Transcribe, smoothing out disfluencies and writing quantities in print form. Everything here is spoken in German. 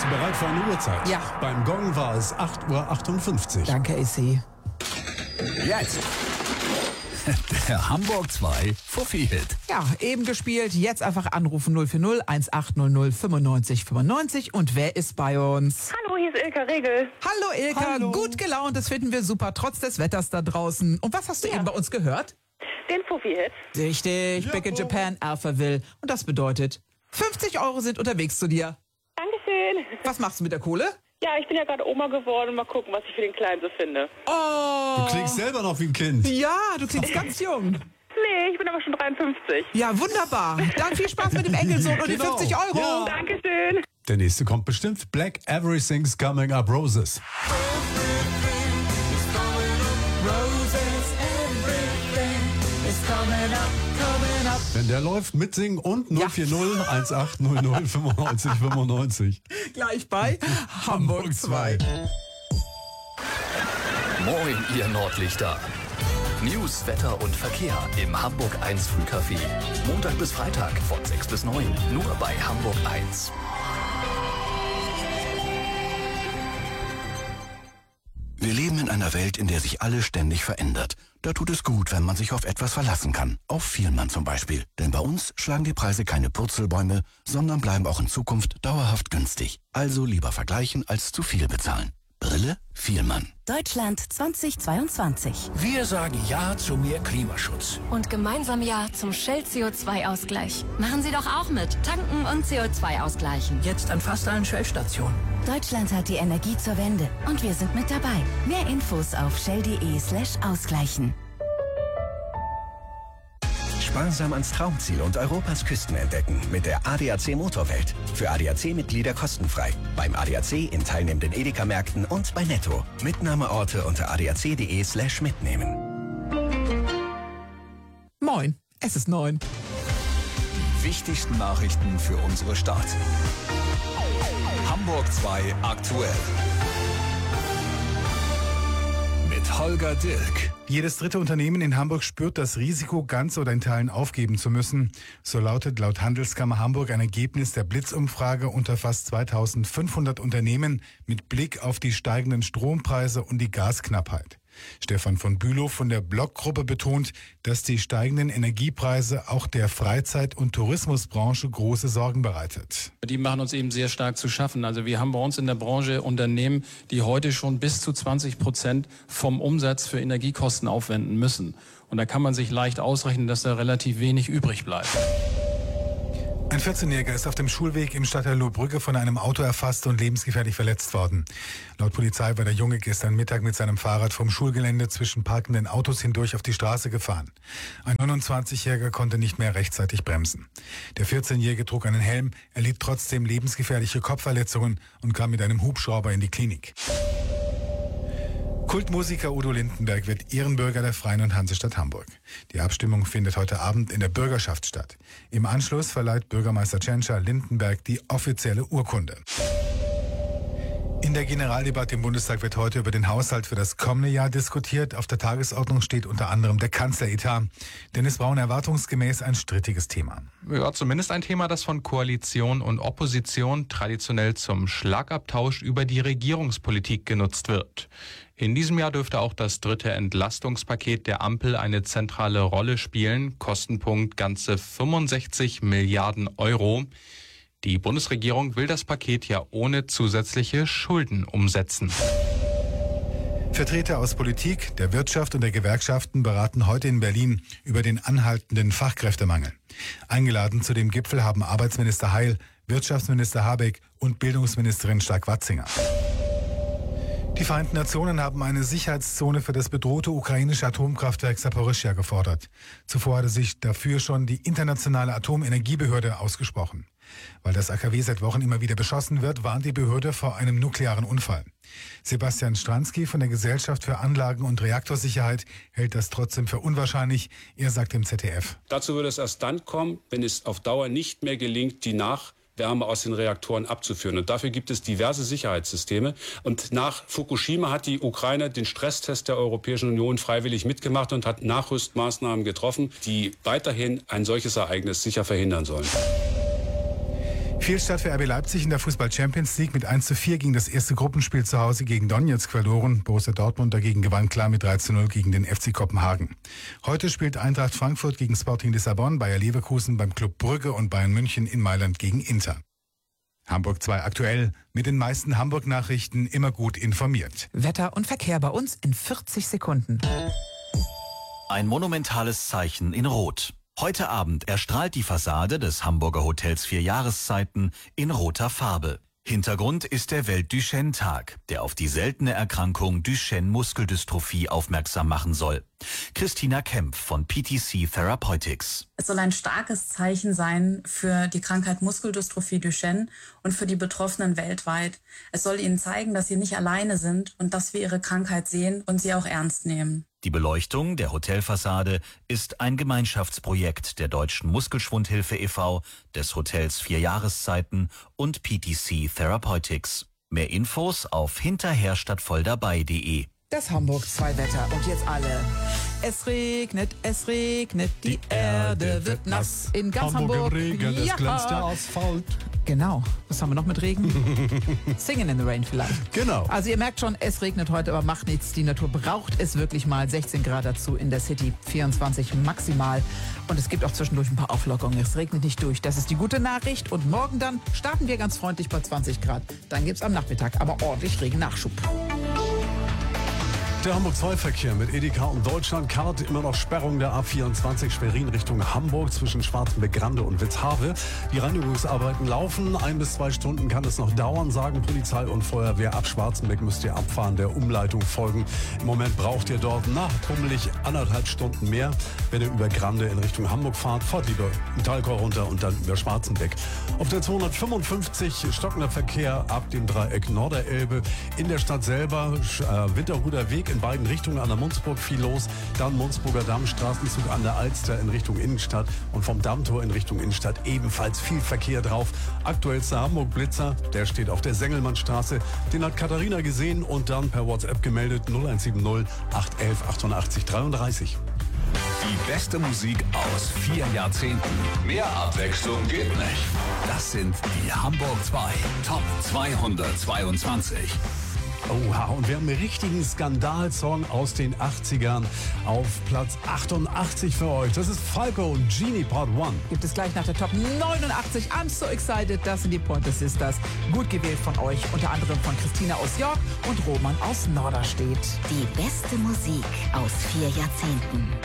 Bist du bereit für eine Uhrzeit? Ja. Beim Gong war es 8:58 Uhr. Danke, AC. Jetzt der Hamburg 2 Fuffi-Hit. Ja, eben gespielt. Jetzt einfach anrufen 040 1800 95 95. Und wer ist bei uns? Hallo, hier ist Ilka Regel. Hallo Ilka, Hallo. gut gelaunt, das finden wir super, trotz des Wetters da draußen. Und was hast du eben bei uns gehört? Den Fuffi-Hit. Richtig, Back in Japan, Alphaville. Und das bedeutet, 50 € sind unterwegs zu dir. Dankeschön. Was machst du mit der Kohle? Ja, ich bin ja gerade Oma geworden. Mal gucken, was ich für den Kleinen so finde. Oh. Du klingst selber noch wie ein Kind. Ja, du klingst ganz jung. Nee, ich bin aber schon 53. Ja, wunderbar. Dann viel Spaß mit dem Enkelsohn und Genau. die 50 €. Ja. Dankeschön. Der nächste kommt bestimmt. Black Everything's Coming Up Roses. Wenn der läuft, mitsingen und 040 1800 95 95. Gleich bei Hamburg 2. Moin, ihr Nordlichter. News, Wetter und Verkehr im Hamburg 1 Frühcafé. Montag bis Freitag von 6 bis 9. Nur bei Hamburg 1. Wir leben in einer Welt, in der sich alles ständig verändert. Da tut es gut, wenn man sich auf etwas verlassen kann. Auf Vielmann zum Beispiel. Denn bei uns schlagen die Preise keine Purzelbäume, sondern bleiben auch in Zukunft dauerhaft günstig. Also lieber vergleichen als zu viel bezahlen. Brille Vielmann. Deutschland 2022. Wir sagen Ja zu mehr Klimaschutz. Und gemeinsam Ja zum Shell CO2-Ausgleich. Machen Sie doch auch mit. Tanken und CO2 ausgleichen. Jetzt an fast allen Shell-Stationen. Deutschland hat die Energie zur Wende. Und wir sind mit dabei. Mehr Infos auf shell.de/ausgleichen. Sparsam ans Traumziel und Europas Küsten entdecken mit der ADAC Motorwelt. Für ADAC-Mitglieder kostenfrei. Beim ADAC in teilnehmenden Edeka-Märkten und bei Netto. Mitnahmeorte unter adac.de/mitnehmen. Moin, es ist 9. Die wichtigsten Nachrichten für unsere Stadt. Hamburg 2 aktuell. Mit Holger Dilk. Jedes dritte Unternehmen in Hamburg spürt das Risiko, ganz oder in Teilen aufgeben zu müssen. So lautet laut Handelskammer Hamburg ein Ergebnis der Blitzumfrage unter fast 2500 Unternehmen mit Blick auf die steigenden Strompreise und die Gasknappheit. Stefan von Bülow von der Block-Gruppe betont, dass die steigenden Energiepreise auch der Freizeit- und Tourismusbranche große Sorgen bereitet. Die machen uns eben sehr stark zu schaffen. Also wir haben bei uns in der Branche Unternehmen, die heute schon bis zu 20% vom Umsatz für Energiekosten aufwenden müssen. Und da kann man sich leicht ausrechnen, dass da relativ wenig übrig bleibt. Ein 14-Jähriger ist auf dem Schulweg im Stadtteil Lohbrügge von einem Auto erfasst und lebensgefährlich verletzt worden. Laut Polizei war der Junge gestern Mittag mit seinem Fahrrad vom Schulgelände zwischen parkenden Autos hindurch auf die Straße gefahren. Ein 29-Jähriger konnte nicht mehr rechtzeitig bremsen. Der 14-Jährige trug einen Helm, erlitt trotzdem lebensgefährliche Kopfverletzungen und kam mit einem Hubschrauber in die Klinik. Kultmusiker Udo Lindenberg wird Ehrenbürger der Freien und Hansestadt Hamburg. Die Abstimmung findet heute Abend in der Bürgerschaft statt. Im Anschluss verleiht Bürgermeister Tschentscher Lindenberg die offizielle Urkunde. In der Generaldebatte im Bundestag wird heute über den Haushalt für das kommende Jahr diskutiert. Auf der Tagesordnung steht unter anderem der Kanzleretat. Dennis Braun erwartungsgemäß ein strittiges Thema. Ja, zumindest ein Thema, das von Koalition und Opposition traditionell zum Schlagabtausch über die Regierungspolitik genutzt wird. In diesem Jahr dürfte auch das dritte Entlastungspaket der Ampel eine zentrale Rolle spielen. Kostenpunkt ganze 65 Milliarden Euro. Die Bundesregierung will das Paket ja ohne zusätzliche Schulden umsetzen. Vertreter aus Politik, der Wirtschaft und der Gewerkschaften beraten heute in Berlin über den anhaltenden Fachkräftemangel. Eingeladen zu dem Gipfel haben Arbeitsminister Heil, Wirtschaftsminister Habeck und Bildungsministerin Stark-Watzinger. Die Vereinten Nationen haben eine Sicherheitszone für das bedrohte ukrainische Atomkraftwerk Saporischschja gefordert. Zuvor hatte sich dafür schon die Internationale Atomenergiebehörde ausgesprochen. Weil das AKW seit Wochen immer wieder beschossen wird, warnt die Behörde vor einem nuklearen Unfall. Sebastian Stransky von der Gesellschaft für Anlagen- und Reaktorsicherheit hält das trotzdem für unwahrscheinlich. Er sagt im ZDF: Dazu würde es erst dann kommen, wenn es auf Dauer nicht mehr gelingt, die Nachwärme aus den Reaktoren abzuführen. Und dafür gibt es diverse Sicherheitssysteme. Und nach Fukushima hat die Ukraine den Stresstest der Europäischen Union freiwillig mitgemacht und hat Nachrüstmaßnahmen getroffen, die weiterhin ein solches Ereignis sicher verhindern sollen. Fehlstart für RB Leipzig in der Fußball-Champions League. Mit 1:4 ging das erste Gruppenspiel zu Hause gegen Donetsk verloren. Borussia Dortmund dagegen gewann klar mit 3:0 gegen den FC Kopenhagen. Heute spielt Eintracht Frankfurt gegen Sporting Lissabon, Bayer Leverkusen beim Club Brügge und Bayern München in Mailand gegen Inter. Hamburg 2 aktuell, mit den meisten Hamburg-Nachrichten immer gut informiert. Wetter und Verkehr bei uns in 40 Sekunden. Ein monumentales Zeichen in Rot. Heute Abend erstrahlt die Fassade des Hamburger Hotels 4 Jahreszeiten in roter Farbe. Hintergrund ist der Welt-Duchenne-Tag, der auf die seltene Erkrankung Duchenne-Muskeldystrophie aufmerksam machen soll. Christina Kempf von PTC Therapeutics. Es soll ein starkes Zeichen sein für die Krankheit Muskeldystrophie Duchenne und für die Betroffenen weltweit. Es soll ihnen zeigen, dass sie nicht alleine sind und dass wir ihre Krankheit sehen und sie auch ernst nehmen. Die Beleuchtung der Hotelfassade ist ein Gemeinschaftsprojekt der Deutschen Muskelschwundhilfe e.V., des Hotels 4 Jahreszeiten und PTC Therapeutics. Mehr Infos auf hinterherstadtvolldabei.de. Das Hamburg 2 Wetter und jetzt alle. Es regnet, die Erde wird nass. In ganz Hamburg. Regen, es glänzt der Asphalt. Genau. Was haben wir noch mit Regen? Singen in the Rain vielleicht. Genau. Also ihr merkt schon, es regnet heute, aber macht nichts. Die Natur braucht es wirklich mal. 16 Grad dazu in der City, 24 maximal. Und es gibt auch zwischendurch ein paar Auflockerungen. Es regnet nicht durch. Das ist die gute Nachricht. Und morgen dann starten wir ganz freundlich bei 20 Grad. Dann gibt es am Nachmittag aber ordentlich Regennachschub. Der Hamburg 2 Verkehr mit Edeka und Deutschlandcard. Immer noch Sperrung der A24 Schwerin Richtung Hamburg zwischen Schwarzenbeck, Grande und Witzhave. Die Reinigungsarbeiten laufen. 1 bis 2 Stunden kann es noch dauern, sagen Polizei und Feuerwehr. Ab Schwarzenbeck müsst ihr abfahren, der Umleitung folgen. Im Moment braucht ihr dort pummelig 1,5 Stunden mehr. Wenn ihr über Grande in Richtung Hamburg fahrt, fahrt lieber im Talkor runter und dann über Schwarzenbeck. Auf der 255 stockender Verkehr ab dem Dreieck Norderelbe. In der Stadt selber Winterhuder Weg in beiden Richtungen, an der Munzburg viel los, dann Munzburger Damm, Straßenzug an der Alster in Richtung Innenstadt und vom Dammtor in Richtung Innenstadt ebenfalls viel Verkehr drauf. Aktuellster Hamburg-Blitzer, der steht auf der Sengelmannstraße, den hat Katharina gesehen und dann per WhatsApp gemeldet 0170 811 88 33. Die beste Musik aus 4 Jahrzehnten. Mehr Abwechslung geht nicht. Das sind die Hamburg 2 Top 222. Oha, und wir haben einen richtigen Skandalsong aus den 80ern auf Platz 88 für euch. Das ist Falco und Genie Part 1. Gibt es gleich nach der Top 89. I'm so excited. Das sind die Pointer Sisters. Gut gewählt von euch, unter anderem von Christina aus York und Roman aus Norderstedt. Die beste Musik aus 4 Jahrzehnten.